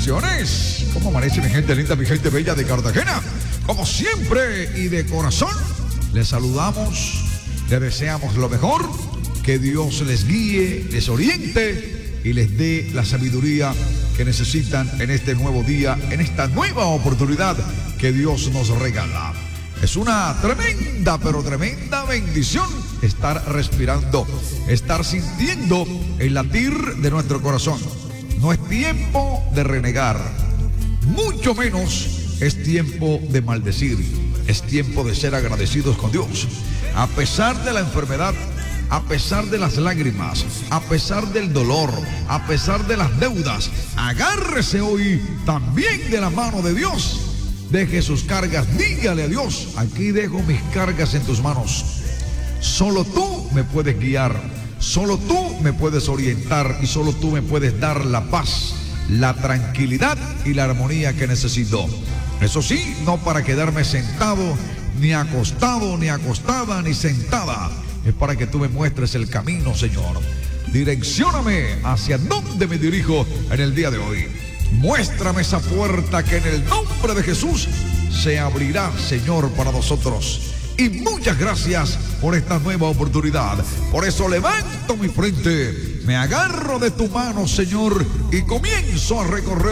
Bendiciones. ¿Cómo amanece mi gente linda, mi gente bella de Cartagena? Como siempre y de corazón, les saludamos, les deseamos lo mejor, que Dios les guíe, les oriente y les dé la sabiduría que necesitan en este nuevo día, en esta nueva oportunidad que Dios nos regala. Es una tremenda, pero tremenda bendición estar respirando, estar sintiendo el latir de nuestro corazón. No es tiempo de renegar, mucho menos es tiempo de maldecir. Es tiempo de ser agradecidos con Dios. A pesar de la enfermedad, a pesar de las lágrimas, a pesar del dolor, a pesar de las deudas, agárrese hoy también de la mano de Dios. Deje sus cargas, dígale a Dios: aquí dejo mis cargas en tus manos. Solo tú me puedes guiar, solo tú me puedes orientar y solo tú me puedes dar la paz, la tranquilidad y la armonía que necesito. Eso sí, no para quedarme sentado, ni acostado, ni acostada, ni sentada. Es para que tú me muestres el camino, Señor. Direccióname hacia dónde me dirijo en el día de hoy. Muéstrame esa puerta que en el nombre de Jesús se abrirá, Señor, para nosotros. Y muchas gracias por esta nueva oportunidad. Por eso levanto mi frente, me agarro de tu mano, Señor, y comienzo a recorrer